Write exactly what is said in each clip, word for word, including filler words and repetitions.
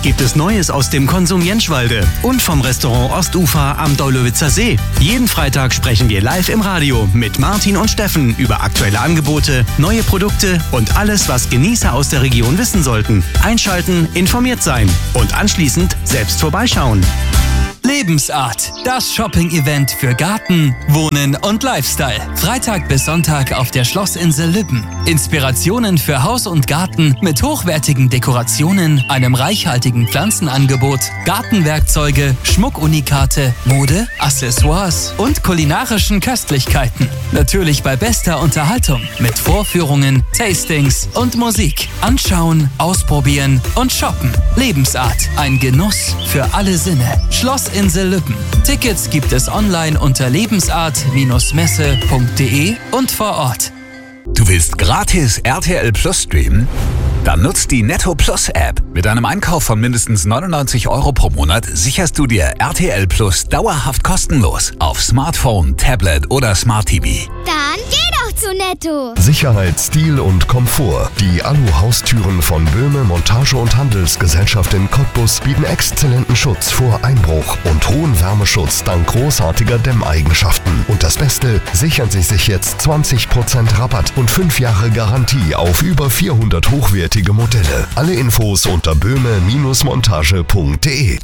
Was gibt es Neues aus dem Konsum Jenschwalde und vom Restaurant Ostufer am Deulowitzer See? Jeden Freitag sprechen wir live im Radio mit Martin und Steffen über aktuelle Angebote, neue Produkte und alles, was Genießer aus der Region wissen sollten. Einschalten, informiert sein und anschließend selbst vorbeischauen. Lebensart, das Shopping-Event für Garten, Wohnen und Lifestyle. Freitag bis Sonntag auf der Schlossinsel Lübben. Inspirationen für Haus und Garten mit hochwertigen Dekorationen, einem reichhaltigen Pflanzenangebot, Gartenwerkzeuge, Schmuckunikate, Mode, Accessoires und kulinarischen Köstlichkeiten. Natürlich bei bester Unterhaltung mit Vorführungen, Tastings und Musik. Anschauen, ausprobieren und shoppen. Lebensart, ein Genuss für alle Sinne. Schlossinsel Lübben. Tickets gibt es online unter lebensart Messe punkt de und vor Ort. Du willst gratis R T L Plus streamen? Dann nutzt die Netto Plus App. Mit einem Einkauf von mindestens neunundneunzig Euro pro Monat sicherst du dir R T L Plus dauerhaft kostenlos auf Smartphone, Tablet oder Smart T V. Dann geh doch zu Netto. Sicherheit, Stil und Komfort. Die Alu-Haustüren von Böhme Montage- und Handelsgesellschaft in Cottbus bieten exzellenten Schutz vor Einbruch und hohen Wärmeschutz dank großartiger Dämmeigenschaften. Und das Beste, sichern Sie sich jetzt zwanzig Prozent Rabatt und fünf Jahre Garantie auf über vierhundert hochwertige Modelle. Alle Infos unter böhme Montage punkt de.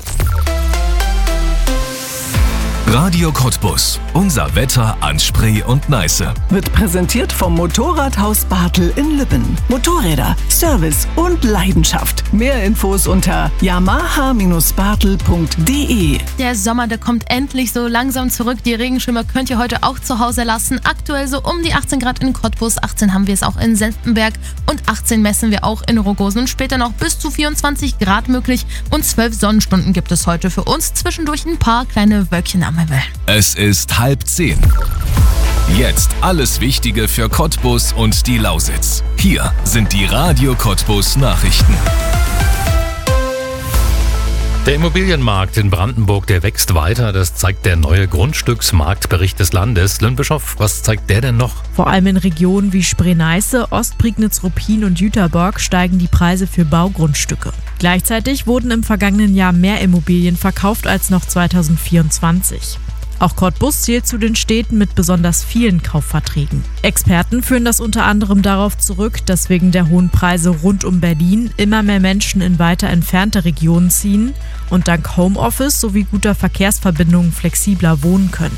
Radio Cottbus. Unser Wetter an Spree und Neiße. Wird präsentiert vom Motorradhaus Bartel in Lübben. Motorräder, Service und Leidenschaft. Mehr Infos unter yamaha Bartel punkt de. Der Sommer, der kommt endlich so langsam zurück. Die Regenschirme könnt ihr heute auch zu Hause lassen. Aktuell so um die achtzehn Grad in Cottbus, achtzehn haben wir es auch in Senftenberg und achtzehn messen wir auch in Rogosen. Und später noch bis zu vierundzwanzig Grad möglich und zwölf Sonnenstunden gibt es heute für uns. Zwischendurch ein paar kleine Wölkchen am Himmel. Es ist halb zehn. Jetzt alles Wichtige für Cottbus und die Lausitz. Hier sind die Radio Cottbus Nachrichten. Der Immobilienmarkt in Brandenburg, der wächst weiter. Das zeigt der neue Grundstücksmarktbericht des Landes. Lynn Bischoff, was zeigt der denn noch? Vor allem in Regionen wie Spree-Neiße, Ostprignitz, Ruppin und Jüterborg steigen die Preise für Baugrundstücke. Gleichzeitig wurden im vergangenen Jahr mehr Immobilien verkauft als noch zweitausendvierundzwanzig. Auch Cottbus zählt zu den Städten mit besonders vielen Kaufverträgen. Experten führen das unter anderem darauf zurück, dass wegen der hohen Preise rund um Berlin immer mehr Menschen in weiter entfernte Regionen ziehen und dank Homeoffice sowie guter Verkehrsverbindungen flexibler wohnen können.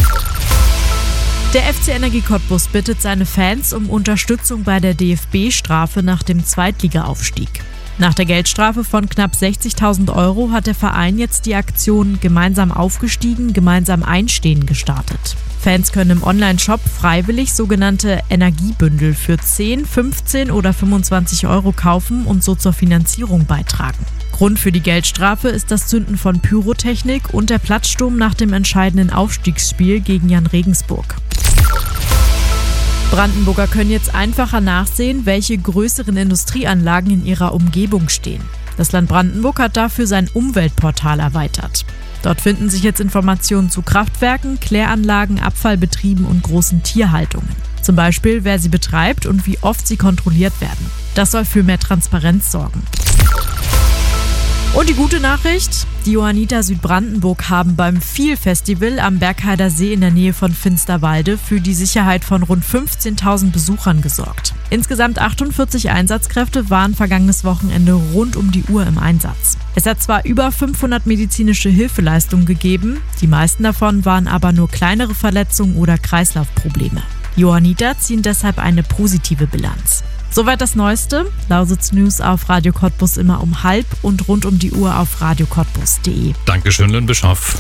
Der F C Energie Cottbus bittet seine Fans um Unterstützung bei der D F B-Strafe nach dem Zweitligaaufstieg. Nach der Geldstrafe von knapp sechzigtausend Euro hat der Verein jetzt die Aktion Gemeinsam aufgestiegen, gemeinsam einstehen gestartet. Fans können im Online-Shop freiwillig sogenannte Energiebündel für zehn, fünfzehn oder fünfundzwanzig Euro kaufen und so zur Finanzierung beitragen. Grund für die Geldstrafe ist das Zünden von Pyrotechnik und der Platzsturm nach dem entscheidenden Aufstiegsspiel gegen Jan Regensburg. Brandenburger können jetzt einfacher nachsehen, welche größeren Industrieanlagen in ihrer Umgebung stehen. Das Land Brandenburg hat dafür sein Umweltportal erweitert. Dort finden sich jetzt Informationen zu Kraftwerken, Kläranlagen, Abfallbetrieben und großen Tierhaltungen. Zum Beispiel, wer sie betreibt und wie oft sie kontrolliert werden. Das soll für mehr Transparenz sorgen. Und die gute Nachricht, die Johanniter Südbrandenburg haben beim Viel-Festival am Bergheider See in der Nähe von Finsterwalde für die Sicherheit von rund fünfzehntausend Besuchern gesorgt. Insgesamt achtundvierzig Einsatzkräfte waren vergangenes Wochenende rund um die Uhr im Einsatz. Es hat zwar über fünfhundert medizinische Hilfeleistungen gegeben, die meisten davon waren aber nur kleinere Verletzungen oder Kreislaufprobleme. Die Johanniter ziehen deshalb eine positive Bilanz. Soweit das Neueste. Lausitz News auf Radio Cottbus immer um halb und rund um die Uhr auf radio cottbus punkt de. Dankeschön, Lynn Bischoff.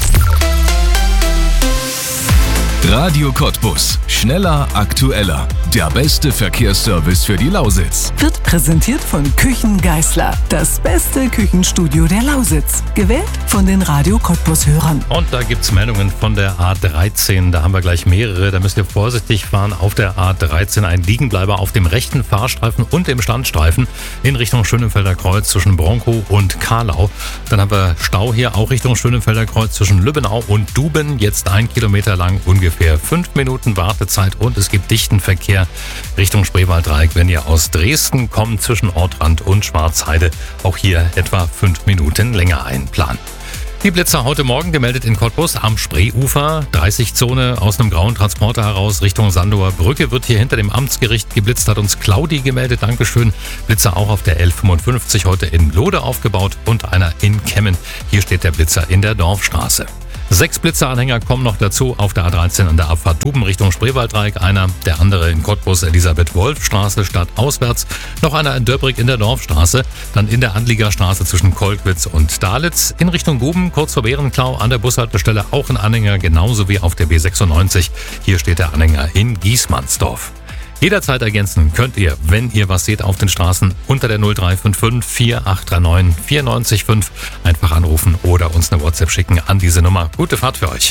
Radio Cottbus. Schneller, aktueller. Der beste Verkehrsservice für die Lausitz. Wird präsentiert von Küchen Geißler. Das beste Küchenstudio der Lausitz. Gewählt von den Radio Cottbus-Hörern. Und da gibt's Meldungen von der A dreizehn. Da haben wir gleich mehrere. Da müsst ihr vorsichtig fahren. Auf der A dreizehn ein Liegenbleiber auf dem rechten Fahrstreifen und dem Standstreifen in Richtung Schönenfelder Kreuz zwischen Bronkow und Karlau. Dann haben wir Stau hier auch Richtung Schönenfelder Kreuz zwischen Lübbenau und Duben. Jetzt ein Kilometer lang ungefähr ungefähr fünf Minuten Wartezeit und es gibt dichten Verkehr Richtung Spreewalddreieck, wenn ihr aus Dresden kommt, zwischen Ortrand und Schwarzheide. Auch hier etwa fünf Minuten länger einplanen. Die Blitzer heute Morgen gemeldet in Cottbus am Spreeufer. dreißig Zone aus einem grauen Transporter heraus Richtung Sandower Brücke wird hier hinter dem Amtsgericht geblitzt, hat uns Claudi gemeldet. Dankeschön. Blitzer auch auf der L fünfundfünfzig heute in Lode aufgebaut und einer in Kemmen. Hier steht der Blitzer in der Dorfstraße. Sechs Blitzeranhänger kommen noch dazu auf der A dreizehn an der Abfahrt Tuben Richtung Spreewalddreieck. Einer, der andere in Cottbus Elisabeth-Wolf-Straße stadtauswärts. Noch einer in Döbrig in der Dorfstraße. Dann in der Anliegerstraße zwischen Kolkwitz und Dalitz. In Richtung Guben, kurz vor Bärenklau an der Bushaltestelle auch ein Anhänger, genauso wie auf der B sechsundneunzig. Hier steht der Anhänger in Giesmannsdorf. Jederzeit ergänzen könnt ihr, wenn ihr was seht auf den Straßen, unter der null drei fünf fünf vier acht drei neun vier neun fünf einfach anrufen oder uns eine WhatsApp schicken an diese Nummer. Gute Fahrt für euch.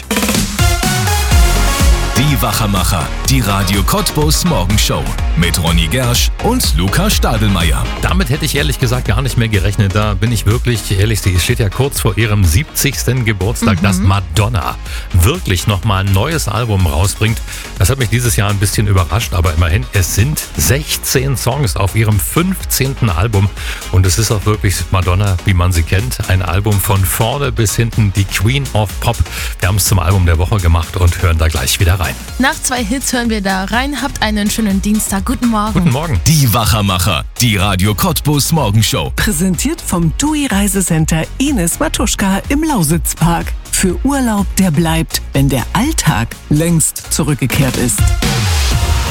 Die Wachermacher, die Radio Cottbus Morgenshow mit Ronny Gersch und Luca Stadelmeier. Damit hätte ich ehrlich gesagt gar nicht mehr gerechnet. Da bin ich wirklich ehrlich, sie steht ja kurz vor ihrem siebzigsten Geburtstag, mhm. dass Madonna wirklich nochmal ein neues Album rausbringt. Das hat mich dieses Jahr ein bisschen überrascht, aber immerhin, es sind sechzehn Songs auf ihrem fünfzehnten Album und es ist auch wirklich Madonna, wie man sie kennt. Ein Album von vorne bis hinten, die Queen of Pop. Wir haben es zum Album der Woche gemacht und hören da gleich wieder rein. Nach zwei Hits hören wir da rein. Habt einen schönen Dienstag. Guten Morgen. Guten Morgen. Die Wachermacher, die Radio Cottbus Morgenshow. Präsentiert vom TUI Reisecenter Ines Matuschka im Lausitzpark. Für Urlaub, der bleibt, wenn der Alltag längst zurückgekehrt ist.